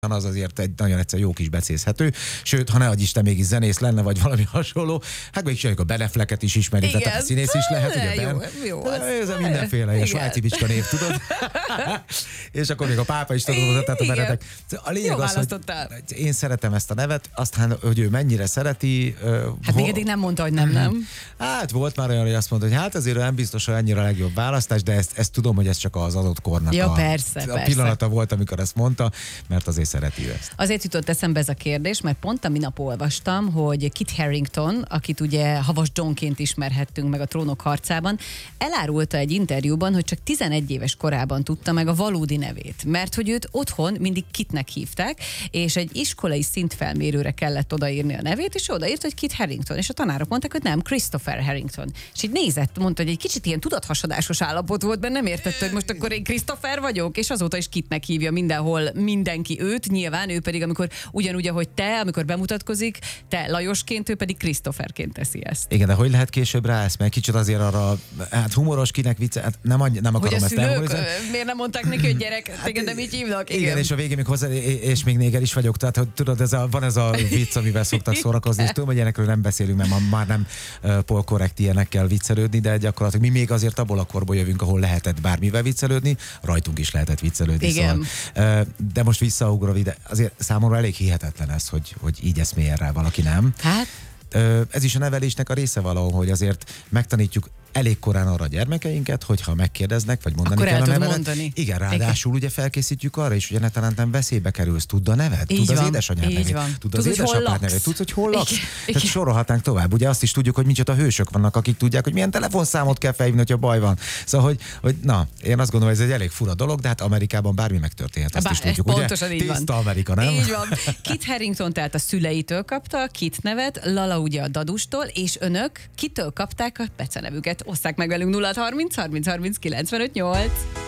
az azért egy nagyon egyszer jó kis becézhető, sőt, ha ne adj Isten mégis zenész lenne, vagy valami hasonló, hát még csináljuk a Ben Afflecket is ismeri, tehát a színész is lehet, ugye jó, ez a mindenféle, a svájci bicska név, tudod? És akkor még a pápa is tudod, tehát a meredek. A lényeg az, hogy én szeretem ezt a nevet, aztán, hogy ő mennyire szereti. Hát még eddig nem mondta, hogy nem. Hát volt már olyan, hogy azt mondta, hogy hát azért nem biztos, hogy annyira a legjobb választás, de ezt tudom, hogy ez csak az adott kornak a pillanata volt, amikor ezt mondta, mert azért szereti ezt. Azért jutott eszembe ez a kérdés, mert pont a minap olvastam, hogy Kit Harington, akit ugye Havas Johnként ismerhettünk meg a Trónok harcában, elárulta egy interjúban, hogy csak 11 éves korában tudta meg a valódi nevét, mert hogy őt otthon mindig Kitnek hívták, és egy iskolai szintfelmérőre kellett odaírni a nevét, és odaírt, hogy Kit Harington, és a tanárok mondták, hogy nem, Christopher Harrington. És így nézett, mondta, hogy egy kicsit ilyen tudathasadásos állapot volt, mert nem értette, hogy most akkor én Christopher vagyok, és azóta is Kitnek hívja mindenhol mindenki őt, nyilván ő pedig, amikor ugyanúgy, ahogy te, amikor bemutatkozik, te Lajosként, ő pedig Christopherként teszi ezt. Igen, de hogy lehet később rá ezt? Mert kicsit azért arra, hát humoros, kinek vicce, hát nem akarom hogy ezt elmondani. Miért nem mondták neki, hogy gyerek, téged nem így hívnak? Igen, és a végén még hozzá, és még néger is vagyok, tehát hogy tudod, van ez a vicc, amivel szoktak szórakozni, és tudom, hogy ilyenekről nem beszélünk, mert már nem polkorrekt ilyenekkel viccelődni, de gyakorlatilag mi még azért abból a korból jövünk, ahol lehetett bármivel viccelődni, rajtunk is lehetett viccelődni. Igen. Szóval, de most visszaugrok ide, azért számomra elég hihetetlen ez, hogy így eszmél rá valaki, nem? Hát? Ez is a nevelésnek a része valahol, hogy azért megtanítjuk elég korán arra a gyermekeinket, hogyha megkérdeznek, vagy mondani akkor kell a nevedet. Mondani. Igen, ráadásul ugye felkészítjük arra is, hogy ne talán nem veszélybe kerülsz. Tudd a neved? Tudd az édesanyád nevét? Tudd az édesapád nevét? Tudsz, hogy hol laksz? Tehát sorolhatnánk tovább. Ugye azt is tudjuk, hogy micsoda hősök vannak, akik tudják, hogy milyen telefonszámot kell felhívni, hogyha baj van. Szóval, hogy na, én azt gondolom, hogy ez egy elég fura dolog, de hát Amerikában bármi megtörténhet. Ezt is tudjuk, pontosan ugye? Így van. Tiszta Amerika, nem? Így van. Kit Harington tehát a szüleitől kapta, Kit nevet, Lala ugye a dadustól, és önök kitől kapták a becenevüket? Osszák meg velünk 0 30 30 30 95 8.